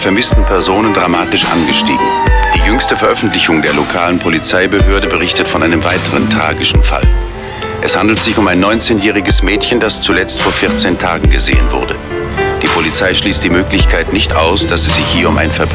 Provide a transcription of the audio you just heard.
vermissten Personen dramatisch angestiegen. Die jüngste Veröffentlichung der lokalen Polizeibehörde berichtet von einem weiteren tragischen Fall. Es handelt sich um ein 19-jähriges Mädchen, das zuletzt vor 14 Tagen gesehen wurde. Die Polizei schließt die Möglichkeit nicht aus, dass es sich hier um ein Verbrechen